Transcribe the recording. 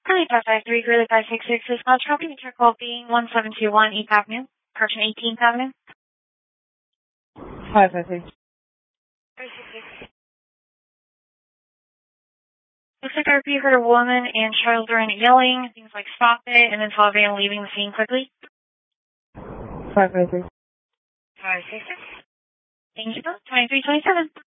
Hi, 553 Grilly 566 is not shopping. Your call being 1721 8th Avenue, correction 18th Avenue. 556. 366. Looks like I heard a woman and child during yelling, things like stop it, and then saw a van leaving the scene quickly. 556. 566. Thank you, 2327.